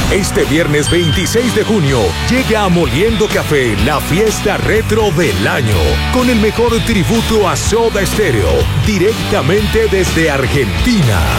Este viernes 26 de junio llega a Moliendo Café la fiesta retro del año, con el mejor tributo a Soda Stereo, directamente desde Argentina.